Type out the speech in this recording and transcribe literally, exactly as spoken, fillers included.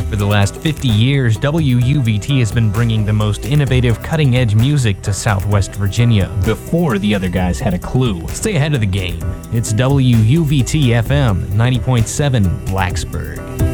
For the last fifty years, W U V T has been bringing the most innovative, cutting-edge music to Southwest Virginia, before the other guys had a clue. Stay ahead of the game. It's W U V T F M, ninety point seven Blacksburg.